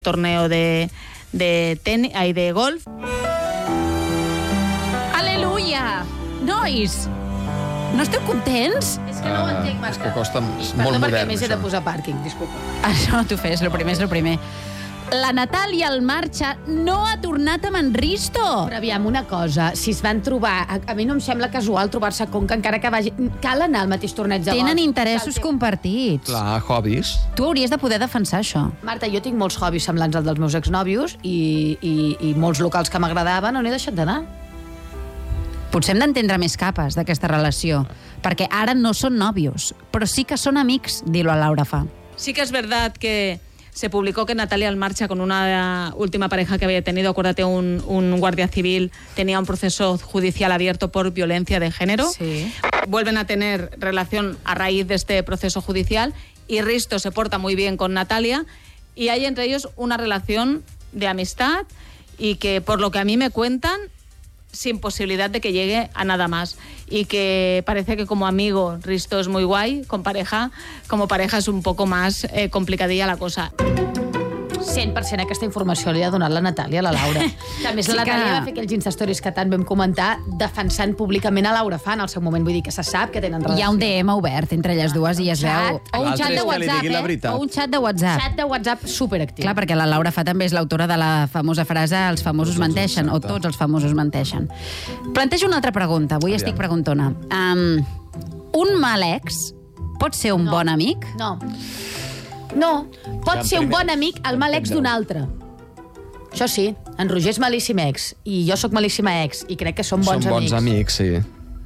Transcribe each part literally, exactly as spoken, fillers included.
torneo de, de, ten, ai, de golf. Aleluia! Nois, no esteu contents? És que no ho entenc, Marta. És que costa Perdó, molt perquè modern, a més he això. de posar pàrquing, disculpa. Això t'ho fes, el primer és el primer. La Natàlia al marxa no ha tornat a Manristo. Però aviam, una cosa, si es van trobar... A, a mi no em sembla casual trobar-se a Conca, encara que vagi... Cal anar al mateix torneig de golf. Tenen interessos Cal- compartits. Clar, hobbies. Tu hauries de poder defensar això. Marta, jo tinc molts hobbies semblants als dels meus exnòvios i, i, i molts locals que m'agradaven on he deixat d'anar. Potser hem d'entendre més capes d'aquesta relació, perquè ara no són nòvios, però sí que són amics, dir-lo a Laura fa. Sí que es verdad que se publicó que Natalia al marcha con una última pareja que había tenido, acuérdate, un, un guardia civil, tenía un proceso judicial abierto por violencia de género. Sí. Vuelven a tener relación a raíz de este proceso judicial y Risto se porta muy bien con Natalia y hay entre ellos una relación de amistad y que, por lo que a mí me cuentan, sin posibilidad de que llegue a nada más. Y que parece que como amigo Risto es muy guay, con pareja, como pareja es un poco más eh, complicadilla la cosa. cent per cent aquesta informació li ha donat la Natàlia a la Laura. Que a més Sí la Natàlia que- va fer aquells Instastories que tant vam comentar defensant públicament a Laura Fa en el seu moment. Vull dir que se sap que tenen relació. Hi ha un D M obert entre elles dues i es veu... Xat. O un L'altre xat de és que li WhatsApp, digui la eh? veritat. O un xat de WhatsApp. Xat de WhatsApp superactiu. Clar, perquè la Laura Fa també és l'autora de la famosa frase els famosos menteixen, o tots els famosos menteixen. Plantejo una altra pregunta, avui Aviam. estic preguntona. Um, un mal ex pot ser un No. bon amic? No. No. Pot Ja en ser un primer- bon amic el mal ex d'un altre. Això sí, en Roger és malíssim ex i jo sóc malíssima ex i crec que som bons Són bons amics. amics, sí.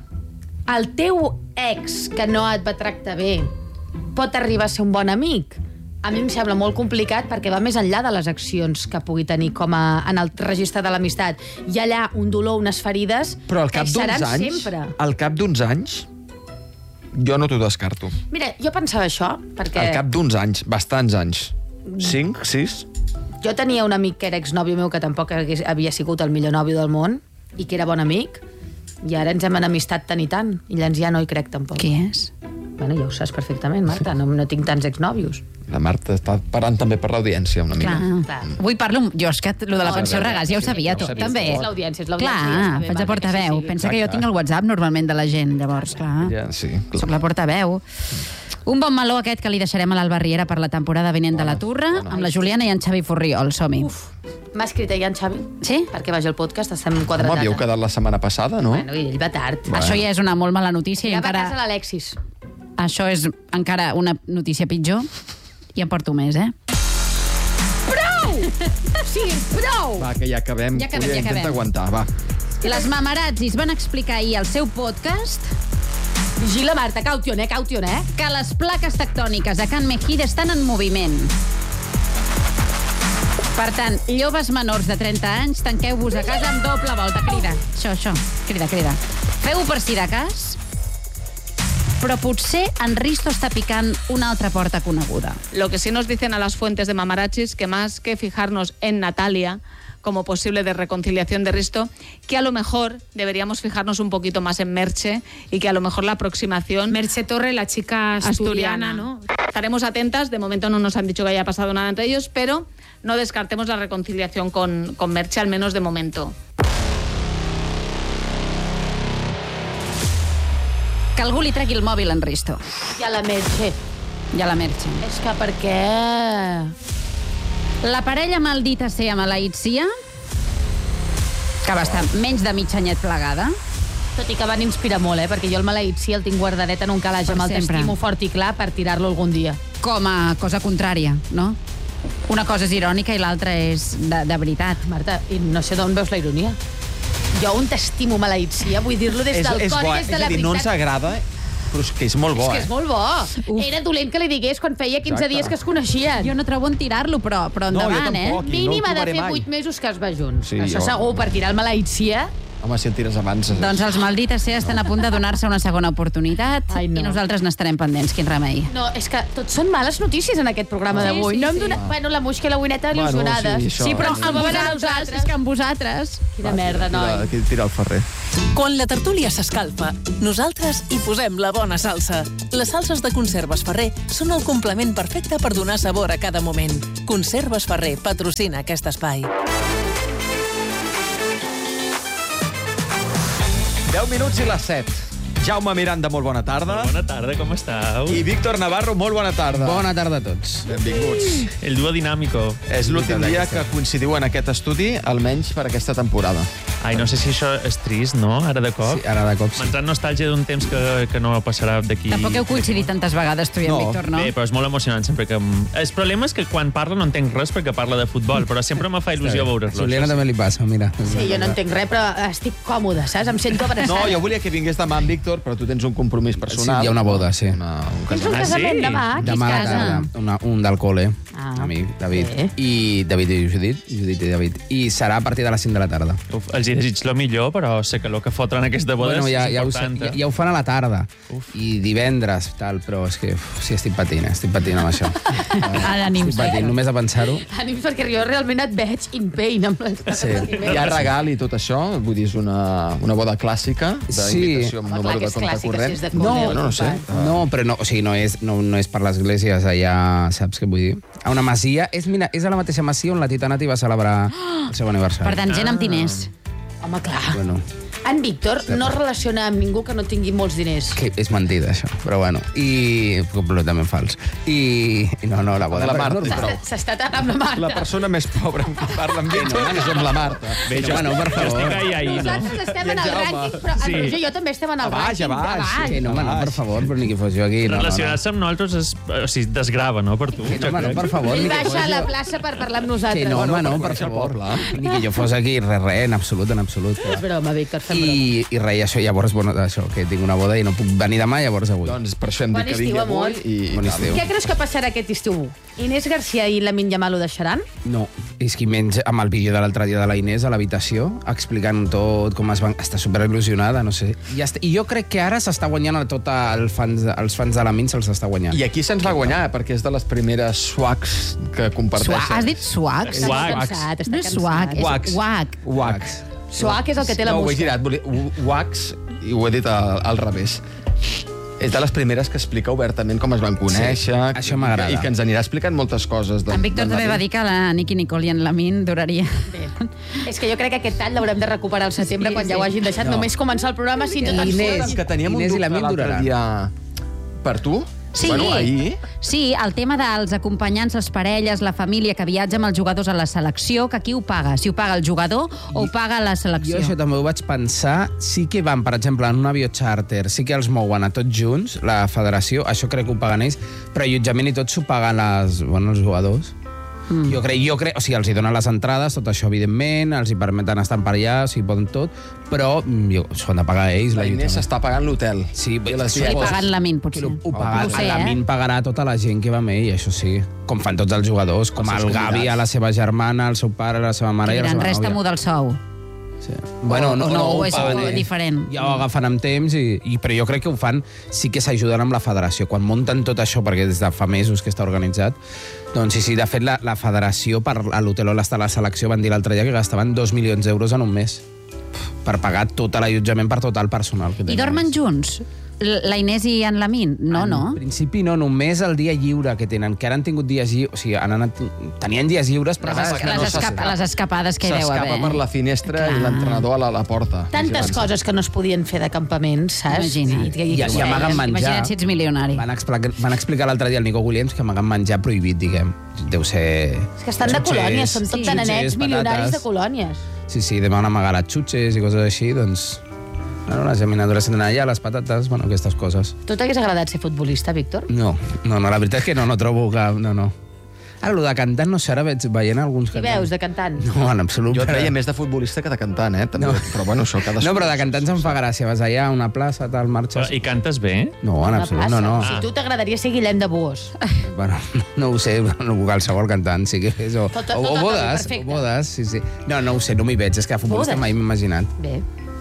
El teu ex que no et va tractar bé pot arribar a ser un bon amic? A mi em sembla molt complicat perquè va més enllà de les accions que pugui tenir com a, en el registre de l'amistat. Hi ha allà un dolor, unes ferides Però al que cap hi d'uns seran anys, sempre. al cap d'uns anys, jo no t'ho descarto. Mira, jo pensava això perquè Al cap d'uns anys, bastants anys. Cinc, sis? jo tenia un amic que era exnòvio meu que tampoc hagués, havia sigut el millor nòvio del món i que era bon amic i ara ens hem enemistat tant i tant i llavors ja no hi crec tampoc. Qui és? Bueno, ja ho saps perfectament, Marta, no, no tinc tants exnòvios. La Marta està parant també per l'audiència una mica. Clar. Clar. Avui parlo... Jo és que lo de la No, pensió no, regàs ja ho sí, sabia, ja ho tu, sabia, també. és l'audiència, és l'audiència, ja Clar, està bé, faig de Marta, portaveu. que sí, sí. Pensa que jo Exacte. tinc el WhatsApp normalment de la gent, llavors, clar. Ja, sí, clar. Soc la portaveu. Un bon meló aquest que li deixarem a l'Alba Riera per la temporada vinent de la Turra, bona. amb la Juliana i en Xavi Furriol. Som-hi. Uf, m'ha escrit ahir en Xavi Sí? perquè vagi al podcast, estem Home, quadratats. havíeu quedat la setmana passada, no? Bueno, i ell va tard. Bueno. Això ja és una molt mala notícia i Ja va a casa encara... l'Alexis. Això és encara una notícia pitjor. I en porto més, eh? Sí, prou! Va, que ja acabem. Ja acabem, Julià, ja acabem. Intenta aguantar, va. Les mamarazzis van explicar ahir al seu podcast Vigila, Marta, caution, eh, caution, eh? que les plaques tectòniques a Can Mejide estan en moviment. Per tant, lloves menors de trenta anys, tanqueu-vos a casa amb doble volta. Crida. Això, això. Crida, crida. Feu-ho per si de cas, però potser en Risto està picant una altra porta coneguda. Lo que sí nos dicen a las fuentes de Mamarachis, que más que fijarnos en Natalia como posible de reconciliación de Risto, que a lo mejor deberíamos fijarnos un poquito más en Merche y que a lo mejor la aproximación Merche Torre, la chica asturiana, asturiana, ¿no? Estaremos atentas, de momento no nos han dicho que haya pasado nada entre ellos, pero no descartemos la reconciliación con, con Merche, al menos de momento. Que algú li tregui el mòbil en Risto. I a la Merche. I a la Merche. És que per què... La parella maldita ser amb la Itzia, que va estar menys de mig anyet plegada. Tot i que van inspirar molt, eh? Perquè jo el maleït sí el tinc guardadet en un calaix Per amb el sempre. t'estimo fort i clar per tirar-lo algun dia. Com a cosa contrària, no? Una cosa és irònica i l'altra és de, de veritat. Marta, i no sé d'on veus la ironia. Jo un t'estimo maleït sí, eh? Vull dir-lo des És, del és cor bo, i des és de a la dir, no ens veritat. agrada, però és que és molt bo, És que és eh? molt bo. Uf. Era dolent que li digués quan feia quinze Exacte. dies que es coneixien. Jo no trobo on tirar-lo, però, però No, jo endavant, tampoc. eh? I no Mínim ho ha de trobaré fer mai. vuit mesos que es va junts. Sí, Això jo- segur, per tirar el maleït sí, eh? Home, si el tires abans... Doncs els Maldita Sea estan a punt de donar-se una segona oportunitat Ai, no. i nosaltres n'estarem pendents, quin remei. No, és que tot són males notícies en aquest programa Sí, d'avui. sí, no hem sí. donat... Bueno, la Muixca i la Uineta Bueno, il·lusionades. sí, això. Sí, però Ens amb salvaven a vosaltres, nosaltres. és que amb vosaltres... Quina merda, noi. Aquí tira el Ferrer. Quan la tertúlia s'escalfa, nosaltres hi posem la bona salsa. Les salses de Conserves Ferrer són el complement perfecte per donar sabor a cada moment. Conserves Ferrer patrocina aquest espai. deu minuts i les set. Jaume Miranda, molt bona tarda. Bona tarda, com esteu? I Víctor Navarro, molt bona tarda. Bona tarda a tots. Benvinguts. El duo dinàmico. És l'últim dia que coincidiu en aquest estudi, almenys per aquesta temporada. Ai, no sé si això és trist, no? Ara de cop. Sí, ara de cop sí. M'ha entrat nostàlgia d'un temps que, que no passarà d'aquí... Tampoc heu coincidit tantes vegades, tu i en No. Víctor, no? Bé, però és molt emocionant sempre que... El problema és que quan parla no entenc res perquè parla de futbol, però sempre me fa il·lusió A veure-lo. Juliana també li passa, mira. Sí, jo no entenc res, però estic còmoda, saps? Em sento abraçada. No, jo volia que vingués demà en Víctor, però tu tens un compromís personal. Sí, hi ha una boda, sí. Una, un Tens un casament. Ah, casament sí? demà? Qui es Demà a la casa? tarda, una, un del col·le, Ah, amic, David. bé. I David i Judit, Judit i David. I serà a partir de les cinc de la tarda. Uf, els hi desig lo millor, però sé que el que fotran aquesta boda Bueno, ja, és ja, ho, important. ja, eh? ja ho fan a la tarda. Uf. I divendres, tal, però és que uf, sí, estic patint, eh, estic patint amb això. Ara ànims. Estic patint, només de pensar-ho. Ànims, perquè jo realment et veig in pain amb les Sí. Hi ha regal i tot això? Vull dir, és una, una boda clàssica d'invitació amb Home, clar, número que de és compte clàssica, corrent? si és de No, col·le, bueno, no sé. ocupat. No, però no, o sigui, no és, no, no és per l'església, és allà, saps què vull dir? A una masia, és, mira, és a la mateixa masia on la Titanati va celebrar el seu aniversari. Per tant, gent amb diners. Home, clar. Bueno, En Víctor no es relaciona amb ningú que no tingui molts diners. que és mentida, això, però bueno. I completament fals. I, i no, no, la boda... La és Marta, normal. prou. S'està tant amb la Marta. La persona més pobra amb qui parla amb Víctor és amb la Marta. Bé, No, jo, bueno, per jo estic favor. ahí, ahí, no? Nosaltres estem en el Jaume. rànquing, però Sí. en Roger i jo també estem en el A baix, rànquing. a baix. Que no, home, no, per favor, però ni que fos jo aquí. No, no, no. Relacionar-se amb nosaltres és, o sigui, desgrava, no, per tu? Que no, jo home, no, crec. per favor. Ell ni que baixa fos a la jo. plaça per parlar amb nosaltres. Que no, home, no, per per conèixer el favor. poble. Ni que jo fos aquí, res, res, en absolut, en absolut. És broma, Víctor, fem broma. I, i res, això, llavors, bueno, això, que tinc una boda i no puc venir demà, llavors avui. Doncs per això hem Bon dit que estiu, vingui amor. avui. I, Bon i estiu. Què creus que passarà aquest estiu? Inés García i Lamin Yamal ho deixaran? No, és que menys amb el vídeo de l'altre dia de la Inés a l'habitació, explicant tot, com es van... Està superil·lusionada, no sé. I, està... I jo crec que ara s'està guanyant a tot el fans, els fans de la Min se'ls està guanyant. I aquí se'ns va guanyar, perquè és de les primeres swags que comparteixen. Suac. Has dit suac? Està Wax. cansat, està No és cansat. suac, és Wax. guac. Wax. Suac és el que té la no, ho he música. girat, volia... Wax, i ho he dit al, al revés. És de les primeres que explica obertament com es van conèixer. Sí, això m'agrada. I que ens anirà explicant moltes coses. De, En Víctor de també va David. dir que la Nicky Nicole i en Lamin duraria. Bé. És que jo crec que aquest tall l'haurem de recuperar al setembre, Sí, quan ja sí. ho hagin deixat. No. Només començar el programa, si tot Inés. ens Escolta'm, que teníem Inés un i la dubte Min l'altre duraran. dia per tu. Sí. Bueno, ahir... Sí, el tema dels acompanyants, les parelles, la família que viatja amb els jugadors a la selecció, que qui ho paga? Si ho paga el jugador o ho paga la selecció? Jo això també ho vaig pensar. Sí que van, per exemple, en un avió charter, sí que els mouen a tots junts, la federació, això crec que ho paguen ells, però allotjament i tot s'ho paguen les, bueno, els jugadors. Mm. Jo crec, jo crec, o sigui, els hi donen les entrades, tot això, evidentment, els hi permeten estar per allà, o sigui, poden tot, però mm, jo, s'ho han de pagar ells. La Inés l'allotjament. està pagant l'hotel. Sí, I les Li dietes. pagant Lamin, Que potser. ho, ho paga, No ho sé, la eh? Min pagarà tota la gent que va amb ell, això sí. Com fan tots els jugadors, com Els el seus Gavi, convidats. a la seva germana, al seu pare, a la seva mare i a la Diran, seva resta-m'ho nòvia. del sou. Sí. Bueno, O- no, o no, no, o ho és paguen, eh? diferent. Ja ho agafen amb temps, i, i, però jo crec que ho fan, sí que s'ajuden amb la federació. Quan munten tot això, perquè des de fa mesos que està organitzat, doncs sí, sí, de fet, la, la federació per a l'hotel on està la selecció van dir l'altre dia que gastaven dos milions d'euros en un mes per pagar tot l'allotjament per tot el personal que I tenen. dormen junts? L- La Inés i en Lamin? No, no. En principi no, només el dia lliure que tenen, que ara han tingut dies lliures, o sigui, han anat, tenien dies lliures, però... Les, Clar, es que les, no escapa, s'escapa. les escapades que hi deu S'escapa haver. per la finestra Clar. i l'entrenador a la, la porta. Tantes coses que no es podien fer de campament, saps? Imagina't. I, que- I, i amaguen menjar. Imagina't si ets milionari. Van explicar, van explicar l'altre dia al Nico Williams que amaguen menjar prohibit, diguem. Deu ser... És que estan de xutxes, colònies, són tot Sí. de nenets xutxes, milionaris de patates. colònies. Sí, sí, demà van amagar les xutxes i coses així, doncs... Bueno, les geminadures tenen allà, les patates, bueno, aquestes coses. Tu t'hagués agradat ser futbolista, Víctor? No, no, no, la veritat és que no, no trobo cap... No, no. Ara, el de cantant, no sé, ara veig veient alguns Qui cantants. veus de cantant? No, en absolut. Jo et però- veia més de futbolista que de cantant, eh? També. No. Però bueno, això cadascú... No, però de cantants em fa gràcia. Vas allà a una plaça, tal, marxes... I cantes bé? No, en Una absolut, plaça. no, no. Si tu t'agradaria ser Guillem de Buós. Bueno, no ho sé, no, qualsevol cantant, sí que és... O, Tot- o, tot o a bodes, perfecte. o bodes, sí, sí. No, no ho sé, no m'hi veig, és que a futbolista Bodes. mai m'he imaginat. Bé.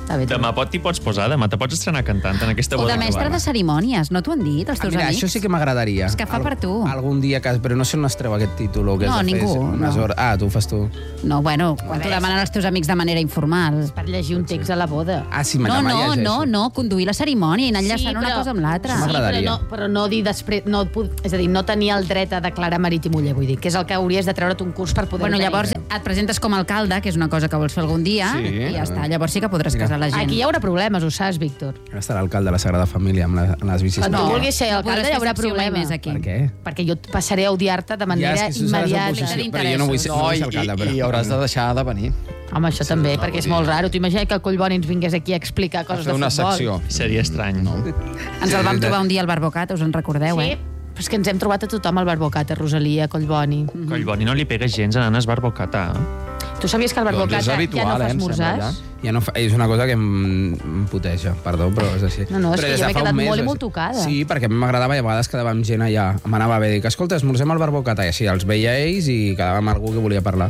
Està bé, Demà pot t'hi pots posar, demà te pots estrenar cantant en aquesta O boda. de mestre de cerimònies, no t'ho han dit, els Ah, teus mira, amics? això sí que m'agradaria. És que fa per tu. Algun dia, que, però no sé on es treu aquest títol. O que No, has de fer ningú, unes no. hores. Ah, tu ho fas tu. No, bueno, quan t'ho demanen els teus amics de manera informal. Per llegir un text a la boda. Ah, sí, No, demà no, llegeixo. no, no, conduir la cerimònia i anar enllaçant una cosa amb l'altra. Això Sí, però m'agradaria. no, però no dir després... No, és a dir, no tenir el dret a declarar marit i muller, vull dir, que és el que hauries de treure't un curs per poder Bueno, tenir. llavors et presentes com a alcalde, que és una cosa que vols fer algun dia, Sí. i ja està. Llavors sí que podràs Mira. casar la gent. Aquí hi haurà problemes, ho saps, Víctor. Ara estarà l'alcalde de la Sagrada Família amb, la, amb les bicis. Quan tu No, vulguis ser no alcalde podràs hi haurà fer secció mai problema. més aquí. Per què? Perquè jo et passaré a odiar-te de manera Ja, és que tu seràs immediata. l'oposició, però jo no vull ser, no No, vull i, ser alcalde. Però... i, i hauràs de deixar de venir. Home, això també, perquè és molt raro. T'imagines que el Collboni ens vingués aquí a explicar A coses fer de una futbol. secció. Seria estrany. No? Ens el vam trobar un dia al Barbocat, us en recordeu, Sí, eh? però és que ens hem trobat a tothom al Barbocat, a Rosalia, a Collboni. Collboni no li pega gens anant a esbarbocata. Tu sabies que al Doncs Barbocat és ja habitual, no fa eh, em sembla, esmorzars? Ja no fa, és una cosa que em, em puteja, perdó, però és així. No, no, és però que des jo de m'he fa un quedat mes molt i o molt així. tocada. Sí, perquè a mi m'agradava i a vegades quedava amb gent allà. M'anava bé, dic, escolta, esmorzem al Barbocata, i així els veia ells i quedava amb algú que volia parlar.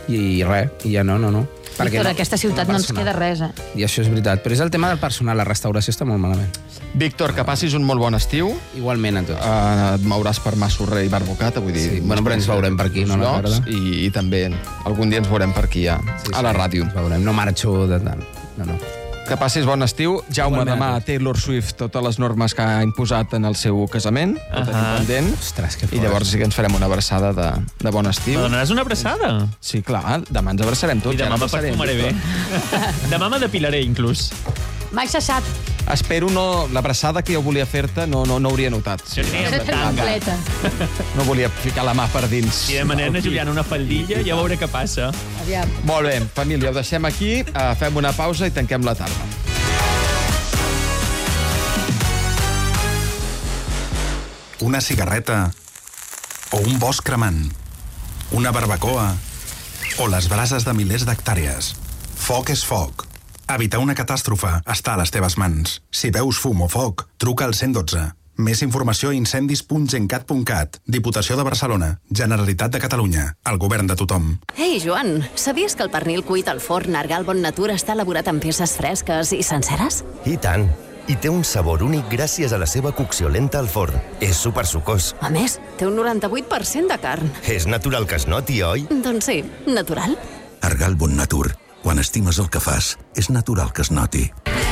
I res, i ja no, no, no. Víctor, aquesta ciutat no ens personal. queda res, eh? I això és veritat, però és el tema del personal, la restauració està molt malament. Víctor, que passis un molt bon estiu. Igualment a tots. Uh, et mouràs per Massorrer i Barbocata, vull dir... Sí, bueno, però ens veurem per aquí, no, la llocs, tarda? i, I també algun dia ens veurem per aquí, a, Sí, a la sí, ràdio. ens veurem. No marxo de tant. No, no. Que passis bon estiu. Jaume, Igualment a demà tots. Taylor Swift, totes les normes que ha imposat en el seu casament, uh -huh. Ahà. pendent. Ostres, que I llavors sí que ens farem una abraçada de, de bon estiu. Me donaràs una abraçada? Sí, clar, demà ens abraçarem tots. I demà ja me n'abraçarem, perfumaré bé. Víctor. Demà me depilaré, inclús. M'ha cessat, Espero no... L'abraçada que jo volia fer-te no, no, no hauria notat. Sí. Jo tenia era una tan tanga. completa. No volia ficar la mà per dins. I demanem a Juliana una faldilla i ja veuré què passa. Aviam. Molt bé, família, ho deixem aquí, uh, fem una pausa i tanquem la tarda. Una cigarreta o un bosc cremant, una barbacoa o les brases de milers d'hectàrees. Foc és foc. Evitar una catàstrofe està a les teves mans. Si veus fum o foc, truca al cent i dotze. Més informació a incendis punt gencat punt cat. Diputació de Barcelona. Generalitat de Catalunya. El govern de tothom. Ei, Joan, sabies que el pernil cuit al forn Argal Bon Natura està elaborat amb peces fresques i senceres? I tant. I té un sabor únic gràcies a la seva cocció lenta al forn. És supersucós. A més, té un noranta-vuit per cent de carn. És natural que es noti, oi? Doncs sí, natural. Argal Bon Natur. Quan estimes el que fas, és natural que es noti.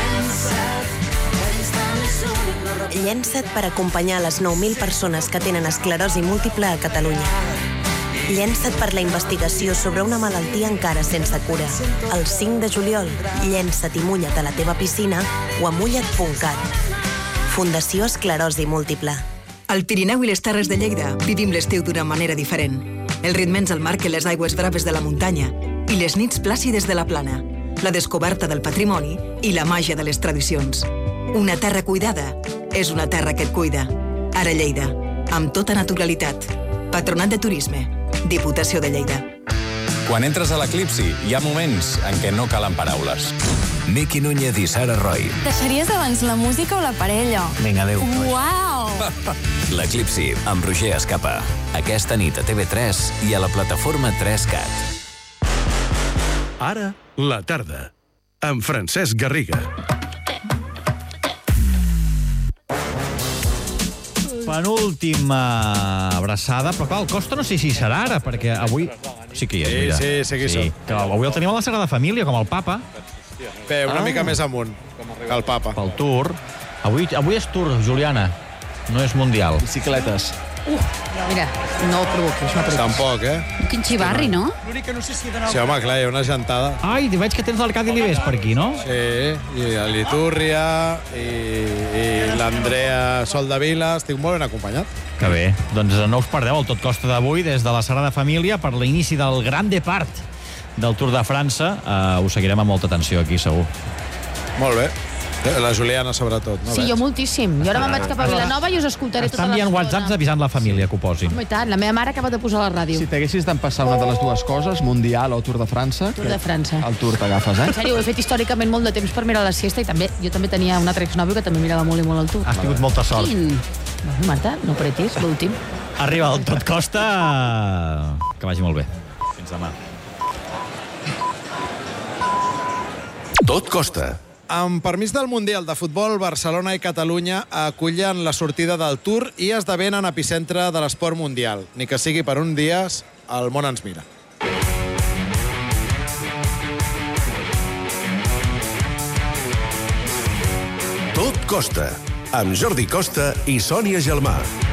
Llença't per acompanyar les nou mil persones que tenen esclerosi múltiple a Catalunya. Llença't per la investigació sobre una malaltia encara sense cura. El cinc de juliol, llença't i mulla't a la teva piscina o a mulla't punt cat. Fundació Esclerosi Múltiple. Al Pirineu i les Terres de Lleida vivim l'estiu d'una manera diferent. Els ritmes al mar que les aigües braves de la muntanya i les nits plàcides de la plana, la descoberta del patrimoni i la màgia de les tradicions. Una terra cuidada és una terra que et cuida. Ara Lleida, amb tota naturalitat. Patronat de Turisme, Diputació de Lleida. Quan entres a l'Eclipsi, hi ha moments en què no calen paraules. Miqui Núñez i Sara Roy. Deixaries abans la música o la parella? Vinga, adéu. Uau! L'Eclipsi, amb Roger Escapa. Aquesta nit a T V tres i a la plataforma tres cat. Ara, la tarda, amb Francesc Garriga. Penúltima abraçada, però clar, el Costa no sé si serà ara, perquè avui... Sí que hi és, Sí, mira. sí, sí que hi som. Que avui el tenim a la Sagrada Família, com el papa. Bé, una Ah. mica més amunt, que el papa. Pel Tour. Avui, avui és Tour, Juliana. No és mundial. Bicicletes. Uh, mira, no ho provoquis, no provoquis. Tampoc, eh? Quin xivarri, no? Sí, home, clar, hi ha una gentada. Ai, veig que tens l'Arcadi Libés per aquí, no? Sí, i la Litúrria, i, i l'Andrea Soldavila, estic molt ben acompanyat. Que bé. Doncs no us perdeu el Tot Costa d'avui des de la Sagrada Família per l'inici del Gran Depart del Tour de França. Uh, us seguirem amb molta atenció aquí, segur. Molt bé. La Juliana, sobretot. No Sí, veig. jo moltíssim. Jo ara me'n vaig cap a Vilanova i us escoltaré tota Està enviant l'estona. whatsapps avisant la família que ho posin. Home, i tant, la meva mare acaba de posar a la ràdio. Si t'haguessis d'empassar una de les dues coses, Mundial o Tour de França... Tour de França. El Tour t'agafes, eh? En sèrio, ho he fet històricament molt de temps per mirar la siesta i també jo també tenia un altre exnòvio que també mirava molt i molt el Tour. Has tingut molta sort. Quin? No, Marta, no apretis, l'últim. Arriba el Tot Costa. Que vagi molt bé. Fins demà. Tot Costa, Amb permís del Mundial de Futbol, Barcelona i Catalunya acullen la sortida del Tour i esdevenen epicentre de l'esport mundial. Ni que sigui per un dia, el món ens mira. Tot costa, amb Jordi Costa i Sònia Gelmà.